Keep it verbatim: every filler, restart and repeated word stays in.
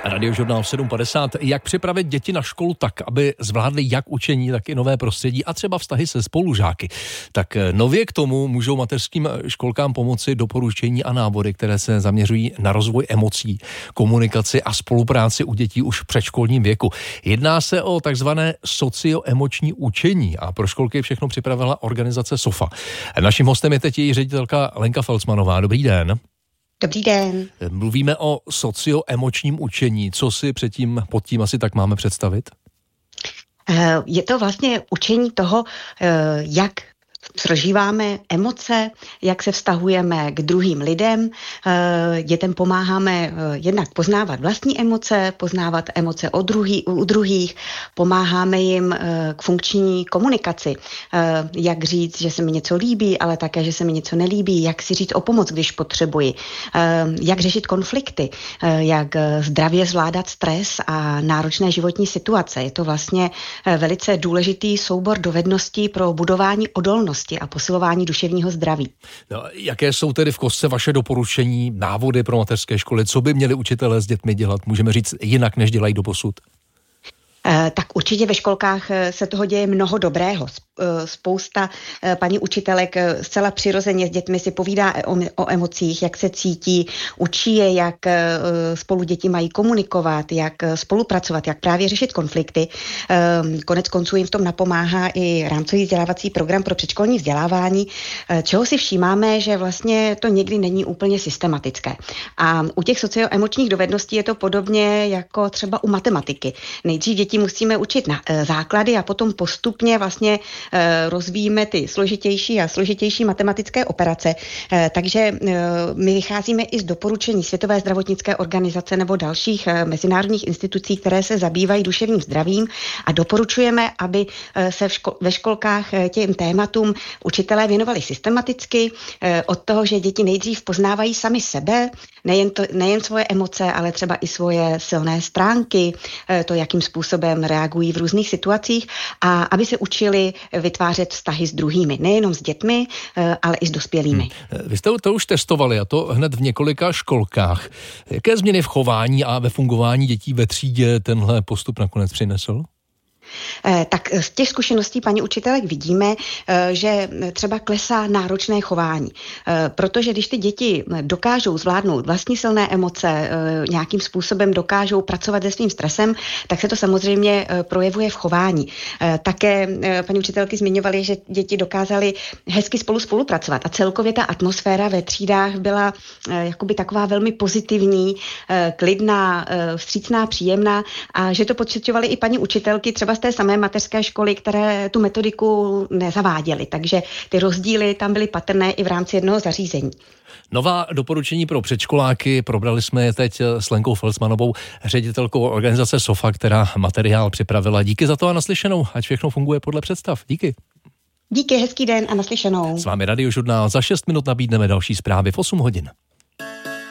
Radiožurnál sedm padesát. Jak připravit děti na školu tak, aby zvládly jak učení, tak i nové prostředí a třeba vztahy se spolužáky. Tak nově k tomu můžou mateřským školkám pomoci doporučení a návody, které se zaměřují na rozvoj emocí, komunikaci a spolupráci u dětí už v předškolním věku. Jedná se o takzvané socioemoční učení a pro školky všechno připravila organizace SOFA. Naším hostem je teď její ředitelka Lenka Felsmanová. Dobrý den. Dobrý den. Mluvíme o socioemočním učení. Co si předtím, pod tím asi tak máme představit? Je to vlastně učení toho, jak prožíváme emoce, jak se vztahujeme k druhým lidem. Dětem pomáháme jednak poznávat vlastní emoce, poznávat emoce o druhý, u druhých, pomáháme jim k funkční komunikaci. Jak říct, že se mi něco líbí, ale také, že se mi něco nelíbí, jak si říct o pomoc, když potřebuji, jak řešit konflikty, jak zdravě zvládat stres a náročné životní situace. Je to vlastně velice důležitý soubor dovedností pro budování odolnosti a posilování duševního zdraví. No, jaké jsou tedy v kostce vaše doporučení, návody pro mateřské školy? Co by měli učitelé s dětmi dělat? Můžeme říct jinak, než dělají doposud? Tak určitě ve školkách se toho děje mnoho dobrého. Spousta paní učitelek zcela přirozeně s dětmi si povídá o, o emocích, jak se cítí, učí je, jak spolu děti mají komunikovat, jak spolupracovat, jak právě řešit konflikty. Konec konců jim v tom napomáhá i rámcový vzdělávací program pro předškolní vzdělávání, čeho si všímáme, že vlastně to někdy není úplně systematické. A u těch socioemočních dovedností je to podobně jako třeba u matematiky. Nejdřív děti musíme učit na základy a potom postupně vlastně rozvíjíme ty složitější a složitější matematické operace. Takže my vycházíme i z doporučení Světové zdravotnické organizace nebo dalších mezinárodních institucí, které se zabývají duševním zdravím a doporučujeme, aby se v ško- ve školkách těm tématům učitelé věnovali systematicky od toho, že děti nejdřív poznávají sami sebe, nejen, to, nejen svoje emoce, ale třeba i svoje silné stránky, to, jakým způsobem reagují v různých situacích a aby se učili vytvářet vztahy s druhými, nejenom s dětmi, ale i s dospělými. Hmm. Vy jste to už testovali a to hned v několika školkách. Jaké změny v chování a ve fungování dětí ve třídě tenhle postup nakonec přinesl? Tak z těch zkušeností paní učitelek vidíme, že třeba klesá náročné chování. Protože když ty děti dokážou zvládnout vlastní silné emoce, nějakým způsobem dokážou pracovat se svým stresem, tak se to samozřejmě projevuje v chování. Také paní učitelky zmiňovaly, že děti dokázaly hezky spolu spolupracovat a celkově ta atmosféra ve třídách byla jakoby taková velmi pozitivní, klidná, vstřícná, příjemná a že to pociťovaly i paní učitelky třeba z té samé mateřské školy, které tu metodiku nezaváděly. Takže ty rozdíly tam byly patrné i v rámci jednoho zařízení. Nová doporučení pro předškoláky, probrali jsme je teď s Lenkou Felsmanovou, ředitelkou organizace SOFA, která materiál připravila. Díky za to a naslyšenou, ať všechno funguje podle představ. Díky. Díky, hezký den a naslyšenou. S vámi Radiožurnál, za šest minut nabídneme další zprávy v osm hodin.